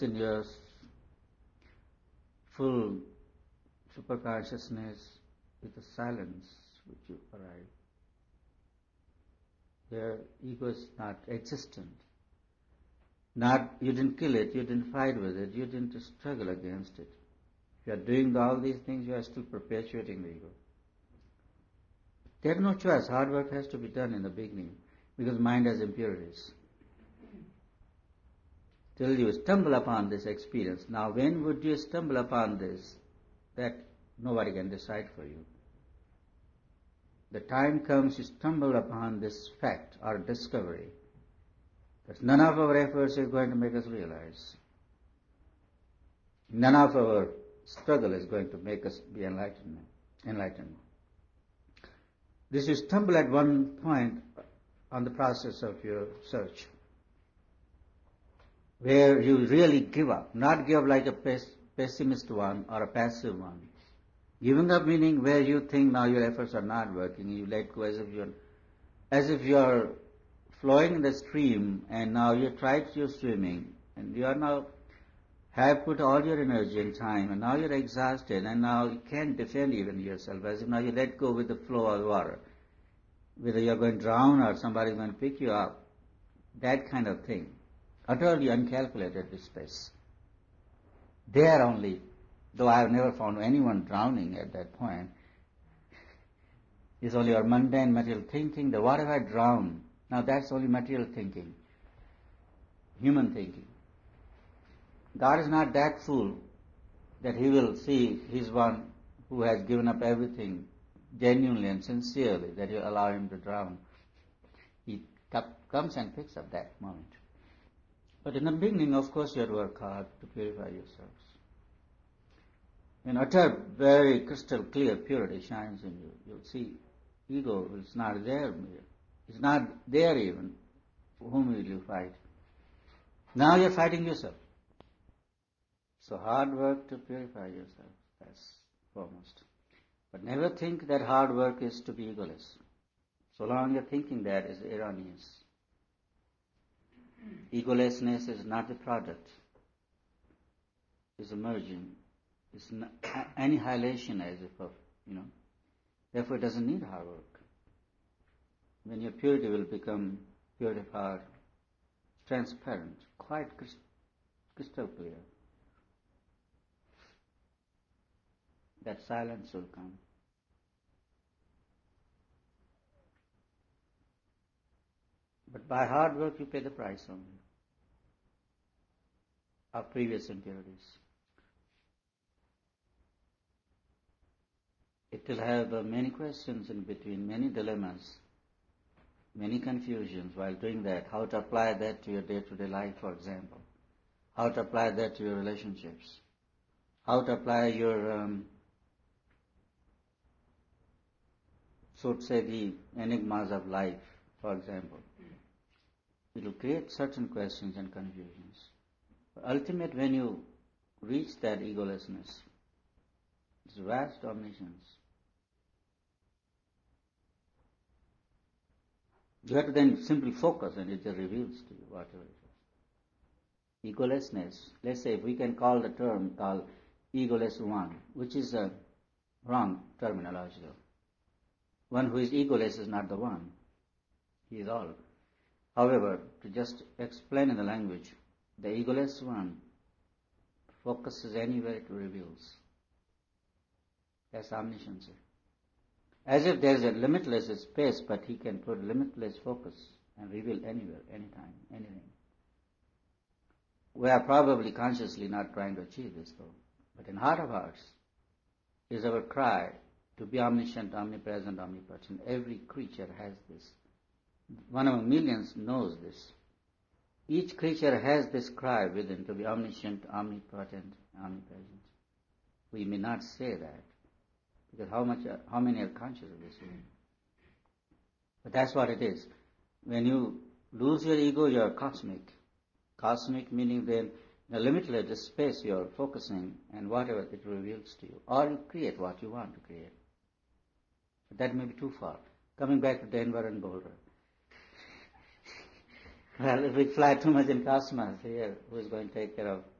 in your full superconsciousness with the silence which you arrive. Your ego is not existent. You didn't kill it, you didn't fight with it, you didn't struggle against it. If you are doing all these things, you are still perpetuating the ego. There's no choice. Hard work has to be done in the beginning because mind has impurities. Till you stumble upon this experience. Now, when would you stumble upon this? That nobody can decide for you. The time comes you stumble upon this fact or discovery that none of our efforts is going to make us realize. None of our struggle is going to make us be enlightened. This you stumble at one point on the process of your search, where you really give up, not give up like a pessimist one or a passive one. Giving up meaning where you think now your efforts are not working, you let go as if you are flowing in the stream and now you tried your swimming and you are now have put all your energy and time and now you're exhausted and now you can't defend even yourself, as if now you let go with the flow of water. Whether you're going to drown or somebody's going to pick you up, that kind of thing. Utterly uncalculated distress. There only, though I have never found anyone drowning at that point, is only our mundane material thinking that what if I drown? Now that's only material thinking, human thinking. God is not that fool that He will see He's one who has given up everything genuinely and sincerely, that you allow him to drown. He comes and picks up that moment. But in the beginning, of course, you have to work hard to purify yourselves. When utter, very crystal clear purity shines in you, you'll see ego is not there. It's not there even. For whom will you fight? Now you're fighting yourself. So hard work to purify yourself, that's foremost. But never think that hard work is to be egoless. So long you're thinking that is erroneous. Egolessness is not a product. It's emerging. It's not annihilation as if of, Therefore it doesn't need hard work. When your purity will become purity of heart, transparent, quite crystal clear, that silence will come. But by hard work you pay the price only of previous impurities. It will have many questions in between, many dilemmas, many confusions while doing that. How to apply that to your day-to-day life, for example. How to apply that to your relationships. How to apply your, so to say, the enigmas of life, for example. It will create certain questions and confusions. But ultimately, when you reach that egolessness, it's vast omniscience. You have to then simply focus and it just reveals to you whatever it is. Egolessness, let's say if we can call the term called egoless one, which is a wrong terminology. One who is egoless is not the one. He is all. However, to just explain in the language, the egoless one focuses anywhere it reveals. That's omniscience. As if there is a limitless space, but he can put limitless focus and reveal anywhere, anytime, anything. We are probably consciously not trying to achieve this though. But in heart of hearts is our cry to be omniscient, omnipresent, omnipotent. Every creature has this. One among millions knows this. Each creature has this cry within to be omniscient, omnipotent, omnipresent. We may not say that because how many are conscious of this? But that's what it is. When you lose your ego, you are cosmic. Cosmic meaning then in a limitless space you are focusing and whatever it reveals to you. Or you create what you want to create. But that may be too far. Coming back to Denver and Boulder. Well, if we fly too much in cosmos here, who is going to take care of